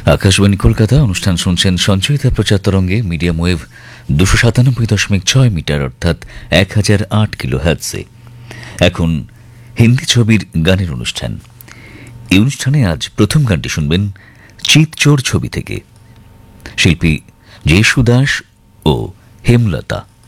আকাশবাণী কলকাতা অনুষ্ঠান শুনছেন সঞ্চয়িতা প্রচার তরঙ্গে মিডিয়াম ওয়েভ 297.6 মিটার অর্থাৎ 1008 কিলোহার্টজে। এখন হিন্দি ছবির গানের অনুষ্ঠান। এই অনুষ্ঠানে আজ প্রথম গানটি শুনবেন চিতচোর ছবি থেকে। শিল্পী যেশু দাস ও হেমলতা।